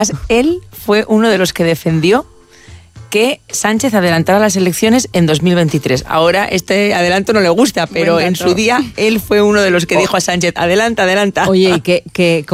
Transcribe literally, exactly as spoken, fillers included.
Él fue uno de los que defendió que Sánchez adelantara las elecciones en dos mil veintitrés. Ahora este adelanto no le gusta, pero en su día él fue uno de los que dijo a Sánchez, adelanta, adelanta. Oye, ¿y qué, qué,